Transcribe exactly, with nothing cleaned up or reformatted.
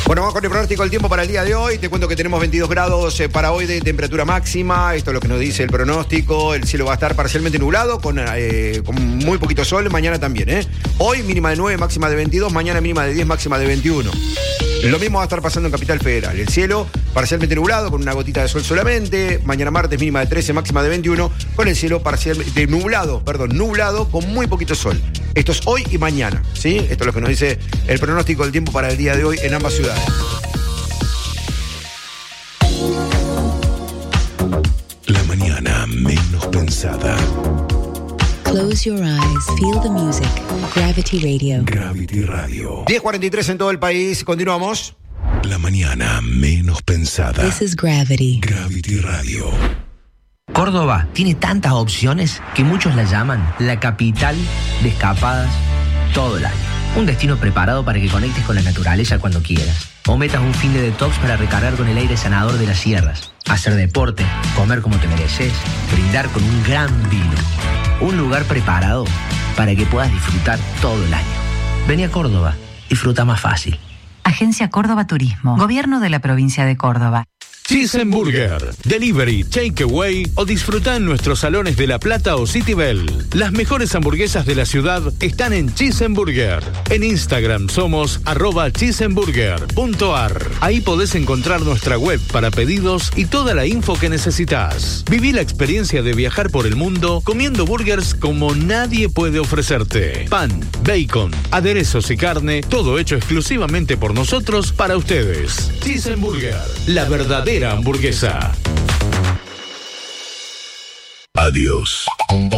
Bueno, vamos con el pronóstico del tiempo para el día de hoy. Te cuento que tenemos veintidós grados eh, para hoy de temperatura máxima. Esto es lo que nos dice el pronóstico. El cielo va a estar parcialmente nublado, con, eh, con muy poquito sol. Mañana también, ¿eh? Hoy mínima de nueve, máxima de veintidós. Mañana mínima de diez, máxima de veintiuno. Lo mismo va a estar pasando en Capital Federal. El cielo parcialmente nublado, con una gotita de sol solamente. Mañana martes mínima de trece, máxima de veintiuno. Con el cielo parcialmente nublado, perdón, nublado, con muy poquito sol. Esto es hoy y mañana, ¿sí? Esto es lo que nos dice el pronóstico del tiempo para el día de hoy en ambas ciudades. La mañana menos pensada. Close your eyes, feel the music. Gravity Radio. Gravity Radio. diez cuarenta y tres en todo el país. Continuamos. La mañana menos pensada. This is Gravity. Gravity Radio. Córdoba tiene tantas opciones que muchos la llaman la capital de escapadas todo el año. Un destino preparado para que conectes con la naturaleza cuando quieras. O metas un fin de detox para recargar con el aire sanador de las sierras. Hacer deporte, comer como te mereces, brindar con un gran vino. Un lugar preparado para que puedas disfrutar todo el año. Vení a Córdoba, disfruta más fácil. Agencia Córdoba Turismo, Gobierno de la Provincia de Córdoba. Cheeseburger, delivery, takeaway o disfruta en nuestros salones de La Plata o City Bell. Las mejores hamburguesas de la ciudad están en Cheeseburger. En Instagram somos arroba cheeseburger punto ar. Ahí podés encontrar nuestra web para pedidos y toda la info que necesitas. Viví la experiencia de viajar por el mundo comiendo burgers como nadie puede ofrecerte. Pan, bacon, aderezos y carne, todo hecho exclusivamente por nosotros para ustedes. Cheeseburger, la verdadera hamburguesa. Adiós.